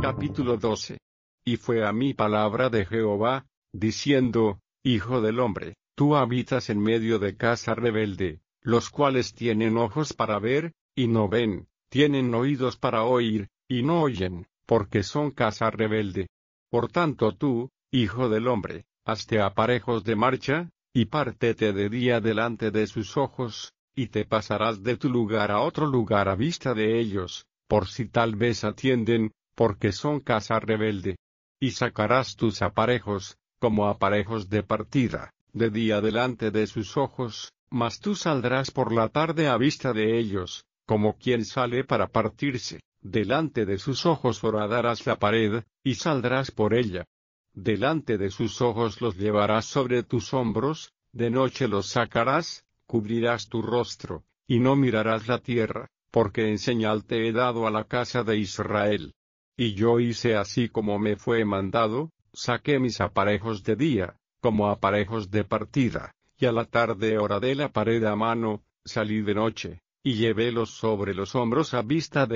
Capítulo 12. Y fue a mí palabra de Jehová, diciendo: Hijo del hombre, tú habitas en medio de casa rebelde, los cuales tienen ojos para ver, y no ven, tienen oídos para oír, y no oyen, porque son casa rebelde. Por tanto tú, hijo del hombre, hazte aparejos de marcha, y pártete de día delante de sus ojos, y te pasarás de tu lugar a otro lugar a vista de ellos, por si tal vez atienden, porque son casa rebelde. Y sacarás tus aparejos, como aparejos de partida, de día delante de sus ojos, mas tú saldrás por la tarde a vista de ellos, como quien sale para partirse, delante de sus ojos horadarás la pared, y saldrás por ella. Delante de sus ojos los llevarás sobre tus hombros, de noche los sacarás, cubrirás tu rostro, y no mirarás la tierra, porque en señal te he dado a la casa de Israel. Y yo hice así como me fue mandado, saqué mis aparejos de día, como aparejos de partida, y a la tarde horadé la pared a mano, salí de noche, y llevélos sobre los hombros a vista de